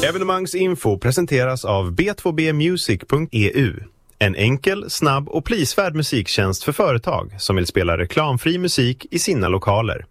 Evenemangsinfo presenteras av b2bmusic.eu. En enkel, snabb och prisvärd musiktjänst för företag som vill spela reklamfri musik i sina lokaler.